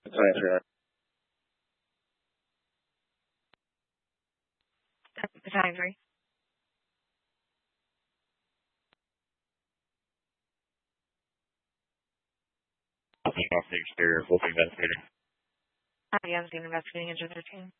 Right. Battalion 3. Off the exterior, hoping investigating. Yeah, I'm investigating Engine 13.